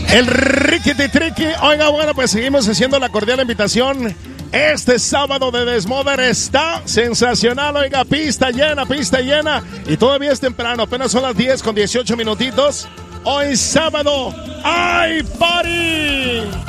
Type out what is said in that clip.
El Riquiti Triqui. Oiga, bueno, pues seguimos haciendo la cordial invitación. Este sábado de Desmoder está sensacional, oiga, pista llena. Y todavía es temprano, apenas son las 10 con 18 minutitos. Hoy sábado, ¡hay party!